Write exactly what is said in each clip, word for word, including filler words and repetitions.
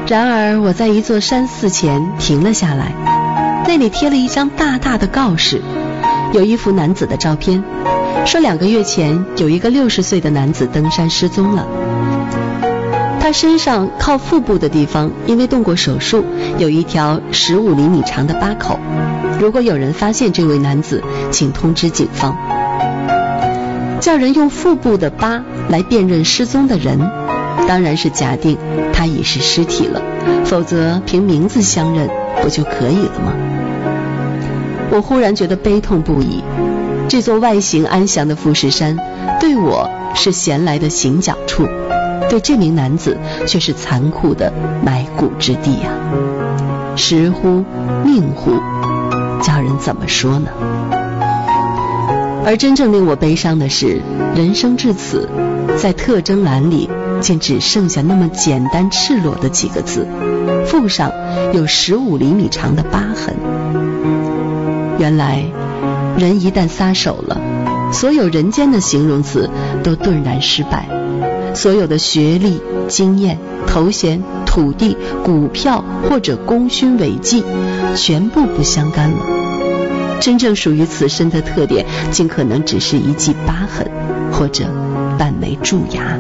然而我在一座山寺前停了下来，那里贴了一张大大的告示，有一幅男子的照片，说两个月前有一个六十岁的男子登山失踪了。他身上靠腹部的地方因为动过手术，有一条十五厘米长的疤口，如果有人发现这位男子，请通知警方。叫人用腹部的疤来辨认失踪的人，当然是假定他已是尸体了，否则凭名字相认不就可以了吗？我忽然觉得悲痛不已，这座外形安详的富士山对我是闲来的行脚处，对这名男子却是残酷的埋骨之地啊！时乎命乎，叫人怎么说呢？而真正令我悲伤的是，人生至此，在特征栏里竟只剩下那么简单赤裸的几个字，腹上有十五厘米长的疤痕。原来人一旦撒手了，所有人间的形容词都顿然失败，所有的学历、经验、头衔、土地、股票或者功勋伟绩全部不相干了。真正属于此身的特点，尽可能只是一记疤痕或者半枚蛀牙。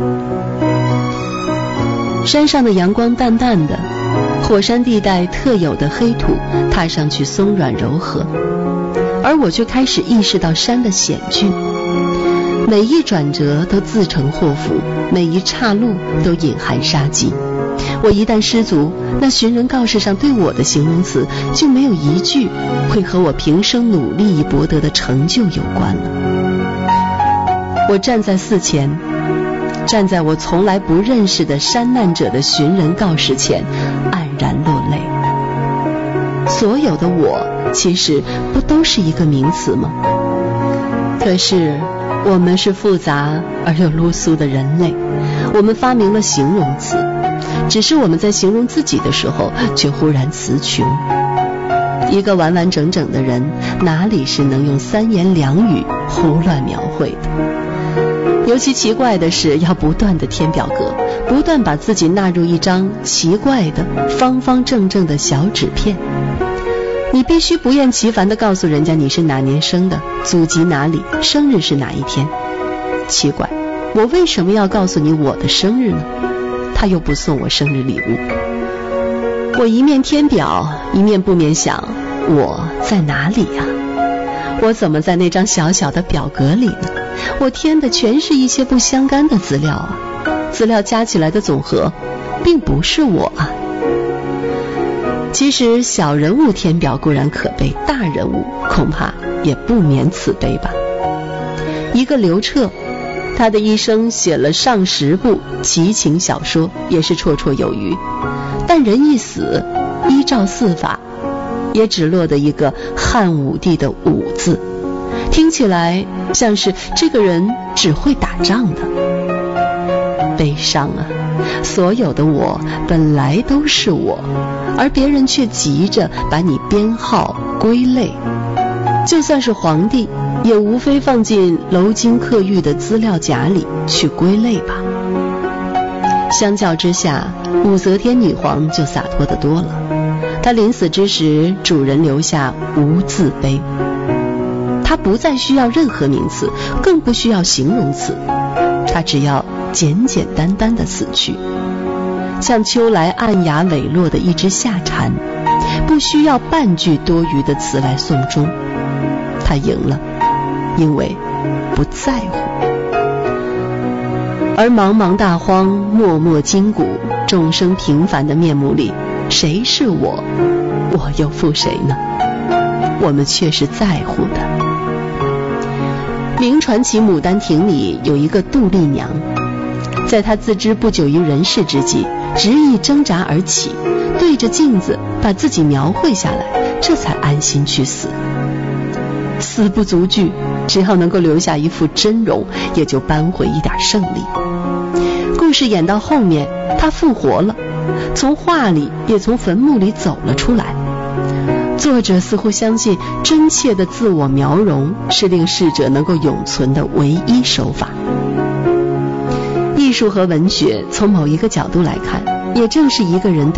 山上的阳光淡淡的，火山地带特有的黑土踏上去松软柔和，而我却开始意识到山的险峻，每一转折都自成祸福，每一岔路都隐含杀机。我一旦失足，那寻人告示上对我的形容词就没有一句会和我平生努力以博得的成就有关了。我站在寺前，站在我从来不认识的山难者的寻人告示前，黯然落泪。所有的我其实不都是一个名词吗？可是我们是复杂而又噜苏的人类，我们发明了形容词，只是我们在形容自己的时候却忽然词穷。一个完完整整的人，哪里是能用三言两语胡乱描绘的？尤其奇怪的是，要不断的填表格，不断把自己纳入一张奇怪的方方正正的小纸片。你必须不厌其烦地告诉人家你是哪年生的，祖籍哪里，生日是哪一天。奇怪，我为什么要告诉你我的生日呢？他又不送我生日礼物。我一面填表，一面不免想，我在哪里呀？我怎么在那张小小的表格里呢？我填的全是一些不相干的资料啊，资料加起来的总和并不是我啊。其实小人物填表固然可悲，大人物恐怕也不免此悲吧。一个刘彻，他的一生写了上十部奇情小说，也是绰绰有余，但人一死，依照四法也只落得一个汉武帝的武字，听起来像是这个人只会打仗的。悲伤啊，所有的我本来都是我，而别人却急着把你编号归类。就算是皇帝，也无非放进楼金刻玉的资料夹里去归类吧。相较之下，武则天女皇就洒脱得多了。她临死之时，主人留下无字碑，她不再需要任何名词，更不需要形容词，她只要简简单单的死去，像秋来暗哑萎落的一只夏蝉，不需要半句多余的词来送终。他赢了，因为不在乎。而茫茫大荒，默默筋骨，众生平凡的面目里，谁是我，我又负谁呢？我们却是在乎的。明传奇《牡丹亭》里有一个杜丽娘，在她自知不久于人世之际，执意挣扎而起，对着镜子把自己描绘下来，这才安心去死。死不足惧，只要能够留下一副真容，也就扳回一点胜利。故事演到后面，他复活了，从画里也从坟墓里走了出来。作者似乎相信真切的自我描容是令逝者能够永存的唯一手法。艺术和文学从某一个角度来看，也正是一个人对